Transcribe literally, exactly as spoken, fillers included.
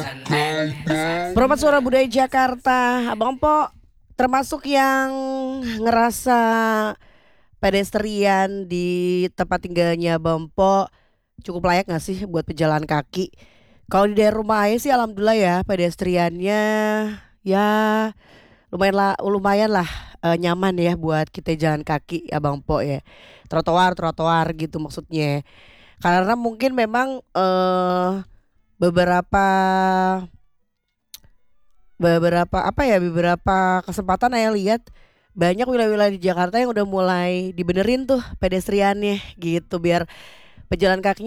Perumat Suara Budaya Jakarta, Abang Po termasuk yang ngerasa pedestrian di tempat tinggalnya Abang Po cukup layak gak sih buat pejalan kaki? Kalau di daerah rumah Ayah sih alhamdulillah ya pedestriannya ya lumayan lah, lumayan lah eh, nyaman ya buat kita jalan kaki Abang Po ya. Trotoar trotoar gitu maksudnya. Karena mungkin memang eh beberapa beberapa apa ya beberapa kesempatan saya lihat banyak wilayah-wilayah di Jakarta yang udah mulai dibenerin tuh pedestriannya gitu biar pejalan kaki